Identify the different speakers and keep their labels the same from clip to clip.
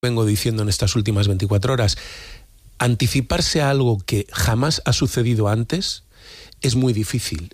Speaker 1: vengo diciendo en estas últimas 24 horas, anticiparse a algo que jamás ha sucedido antes es muy difícil.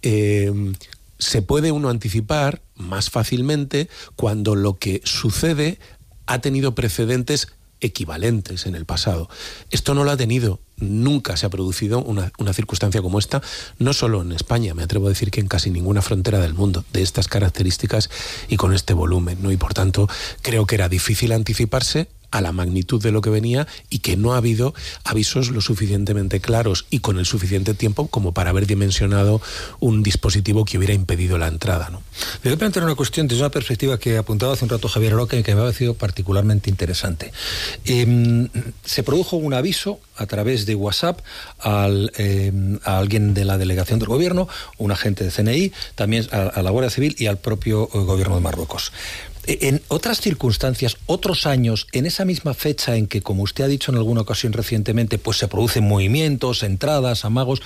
Speaker 1: Se puede uno anticipar más fácilmente cuando lo que sucede ha tenido precedentes equivalentes en el pasado. Esto no lo ha tenido. Nunca se ha producido una circunstancia como esta, no solo en España, me atrevo a decir que en casi ninguna frontera del mundo, de estas características y con este volumen, ¿no? Y por tanto, creo que era difícil anticiparse a la magnitud de lo que venía y que no ha habido avisos lo suficientemente claros y con el suficiente tiempo como para haber dimensionado un dispositivo que hubiera impedido la entrada, ¿no?
Speaker 2: Me voy a plantear una cuestión desde una perspectiva que apuntaba hace un rato Javier Aroca y que me ha parecido particularmente interesante. Se produjo un aviso a través de WhatsApp a alguien de la delegación del gobierno, un agente de CNI, también a la Guardia Civil y al propio gobierno de Marruecos. En otras circunstancias, otros años, en esa misma fecha en que, como usted ha dicho en alguna ocasión recientemente, pues se producen movimientos, entradas, amagos,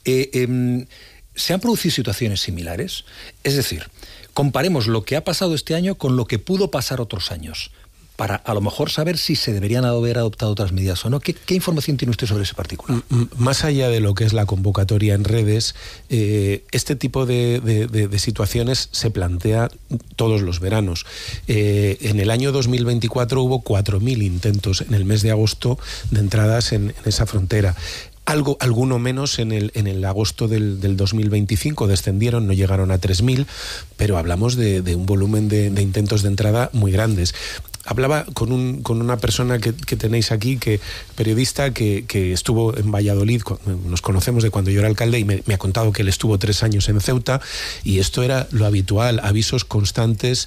Speaker 2: ¿se han producido situaciones similares? Es decir, comparemos lo que ha pasado este año con lo que pudo pasar otros años, para a lo mejor saber si se deberían haber adoptado otras medidas o no. ¿Qué información tiene usted sobre ese particular?
Speaker 1: Más allá de lo que es la convocatoria en redes, este tipo de situaciones se plantea todos los veranos. En el año 2024 hubo 4.000 intentos en el mes de agosto de entradas en esa frontera. Alguno menos en el agosto del 2025, descendieron, no llegaron a 3.000, pero hablamos de un volumen de intentos de entrada muy grandes. Hablaba con una persona que tenéis aquí, periodista, que estuvo en Valladolid, nos conocemos de cuando yo era alcalde, y me ha contado que él estuvo 3 años en Ceuta, y esto era lo habitual, avisos constantes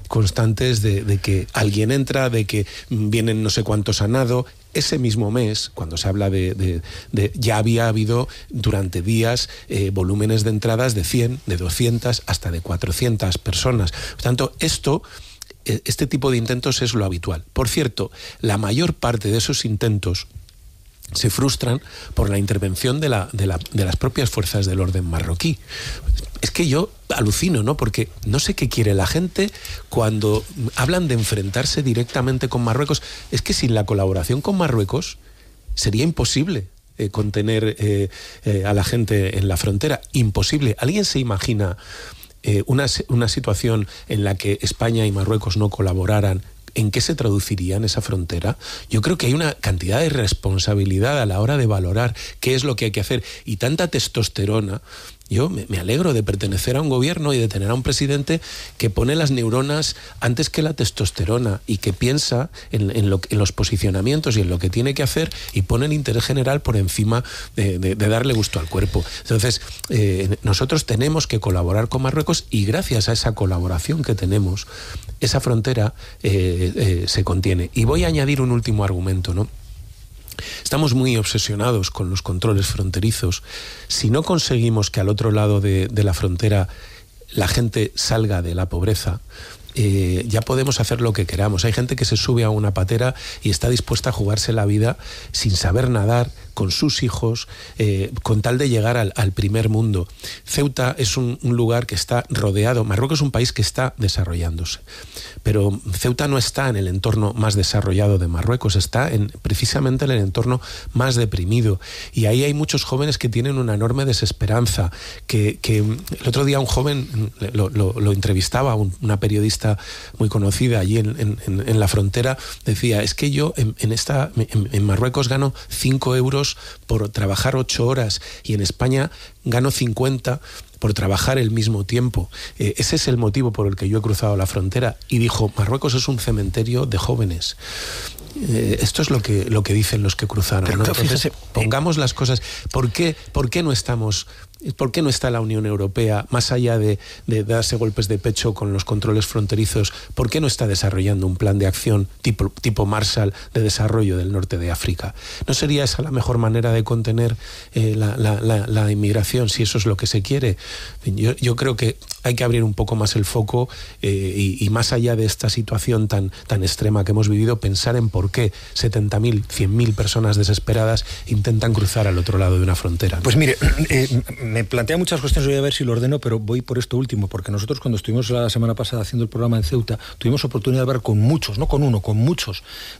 Speaker 1: de que alguien entra, de que vienen no sé cuántos a nado. Ese mismo mes, cuando se habla ya había habido durante días volúmenes de entradas de 100, de 200, hasta de 400 personas. Por tanto, este tipo de intentos es lo habitual. Por cierto, la mayor parte de esos intentos se frustran por la intervención de las propias fuerzas del orden marroquí. Es que yo alucino, ¿no? Porque no sé qué quiere la gente cuando hablan de enfrentarse directamente con Marruecos. Es que sin la colaboración con Marruecos sería imposible contener a la gente en la frontera. Imposible. ¿Alguien se imagina una situación en la que España y Marruecos no colaboraran? ¿En qué se traduciría en esa frontera? Yo creo que hay una cantidad de responsabilidad a la hora de valorar qué es lo que hay que hacer, y tanta testosterona. Yo me alegro de pertenecer a un gobierno y de tener a un presidente que pone las neuronas antes que la testosterona y que piensa en los posicionamientos y en lo que tiene que hacer, y pone el interés general por encima de darle gusto al cuerpo. Entonces, nosotros tenemos que colaborar con Marruecos, y gracias a esa colaboración que tenemos, esa frontera se contiene. Y voy a añadir un último argumento, ¿no? Estamos muy obsesionados con los controles fronterizos. Si no conseguimos que al otro lado de la frontera la gente salga de la pobreza, ya podemos hacer lo que queramos. Hay gente que se sube a una patera y está dispuesta a jugarse la vida sin saber nadar, con sus hijos, con tal de llegar al primer mundo. Ceuta es un lugar que está rodeado. Marruecos es un país que está desarrollándose, pero Ceuta no está en el entorno más desarrollado de Marruecos, está precisamente en el entorno más deprimido, y ahí hay muchos jóvenes que tienen una enorme desesperanza. Que el otro día un joven lo entrevistaba, una periodista muy conocida allí en la frontera, decía: es que yo en Marruecos gano 5 euros por trabajar 8 horas, y en España gano 50 por trabajar el mismo tiempo. Ese es el motivo por el que yo he cruzado la frontera. Y dijo: Marruecos es un cementerio de jóvenes. Esto es lo que dicen los que cruzaron, ¿no? Entonces, fíjese, pongamos las cosas. ¿Por qué no estamos? ¿Por qué no está la Unión Europea, más allá de darse golpes de pecho con los controles fronterizos, por qué no está desarrollando un plan de acción tipo Marshall de desarrollo del norte de África? ¿No sería esa la mejor manera de contener la inmigración, si eso es lo que se quiere? Yo creo que hay que abrir un poco más el foco y más allá de esta situación tan extrema que hemos vivido, pensar en por qué 70.000, 100.000 personas desesperadas intentan cruzar al otro lado de una frontera, ¿no?
Speaker 2: Pues mire, me plantea muchas cuestiones, voy a ver si lo ordeno, pero voy por esto último, porque nosotros cuando estuvimos la semana pasada haciendo el programa en Ceuta, tuvimos oportunidad de hablar con muchos, no con uno, con muchos